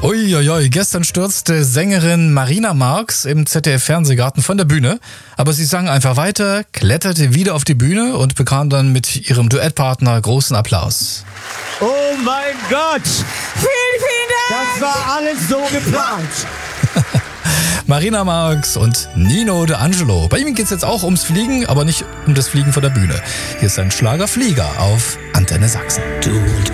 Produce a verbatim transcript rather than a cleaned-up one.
Uiuiui, gestern stürzte Sängerin Marina Marx im Z D F-Fernsehgarten von der Bühne. Aber sie sang einfach weiter, kletterte wieder auf die Bühne und bekam dann mit ihrem Duettpartner großen Applaus. Oh mein Gott! Vielen, vielen Dank! Das war alles so geplant. Marina Marx und Nino D'Angelo. Bei ihm geht's jetzt auch ums Fliegen, aber nicht um das Fliegen von der Bühne. Hier ist ein Schlager Flieger auf Antenne Sachsen. Du und